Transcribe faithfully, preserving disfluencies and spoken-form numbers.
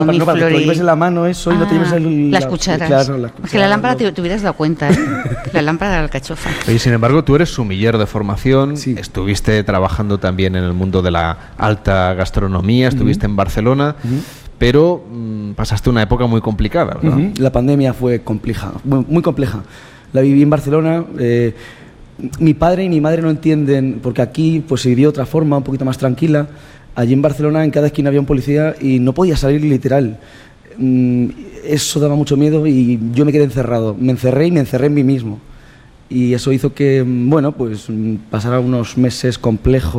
No, no, para que lo lleves en la mano eso y ah, no te lleves el, las, la, cucharas. Claro, las cucharas. Es que la lámpara te, te hubieras dado cuenta, ¿eh? La lámpara de la alcachofa. Y sin embargo, tú eres sumiller de formación, sí. Estuviste trabajando también en el mundo de la alta gastronomía, estuviste uh-huh. en Barcelona, uh-huh. pero mmm, pasaste una época muy complicada, ¿verdad? Uh-huh. La pandemia fue compleja, muy, muy compleja. La viví en Barcelona. Eh, mi padre y mi madre no entienden, porque aquí pues se vivió de otra forma, un poquito más tranquila. Allí en Barcelona en cada esquina había un policía y no podía salir literal. Eso daba mucho miedo y yo me quedé encerrado. Me encerré y me encerré en mí mismo. Y eso hizo que, bueno, pues pasara unos meses complejos.